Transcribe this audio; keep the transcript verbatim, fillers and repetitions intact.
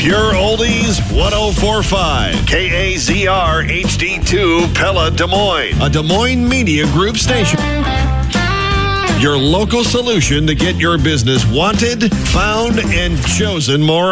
Pure Oldies one oh four point five. K A Z R H D two Pella, Des Moines. A Des Moines Media Group station. Your local solution to get your business wanted, found, and chosen more